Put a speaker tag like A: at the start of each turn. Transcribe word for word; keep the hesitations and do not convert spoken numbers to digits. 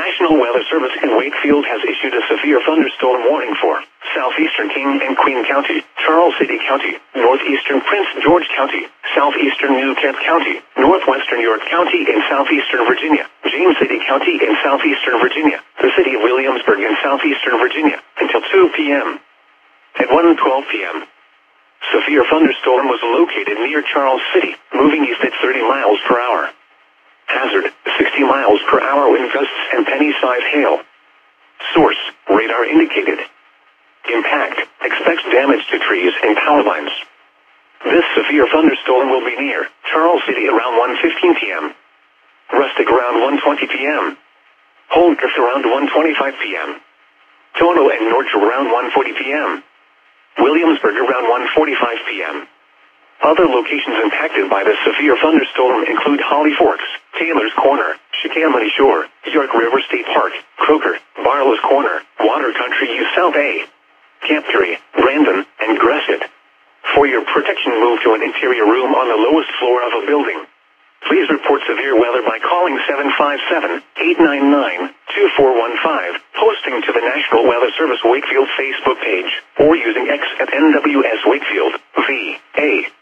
A: National Weather Service in Wakefield has issued a severe thunderstorm warning for southeastern King and Queen County, Charles City County, northeastern Prince George County, southeastern New Kent County, northwestern York County and southeastern Virginia, James City County and southeastern Virginia, the city of Williamsburg in southeastern Virginia, until two p.m. At one twelve p.m., severe thunderstorm was located near Charles City, moving east at thirty miles per hour. Hazard, sixty miles per hour wind gusts and penny-size hail. Source, radar indicated. Impact, expects damage to trees and power lines. This severe thunderstorm will be near Charles City around one fifteen p.m. Rustic around one twenty p.m. Holdcroft around one twenty-five p.m. Tono and Norwich around one forty p.m. Williamsburg around one forty-five p.m. Other locations impacted by the severe thunderstorm include Holly Forks, Taylor's Corner, Chickahominy Shore, York River State Park, Croker, Barlow's Corner, Water Country U South A, Camp Curry, Brandon, and Gressett. For your protection, move to an interior room on the lowest floor of a building. Please report severe weather by calling seven five seven, eight nine nine, two four one five, posting to the National Weather Service Wakefield Facebook page, or using X at N W S Wakefield, V A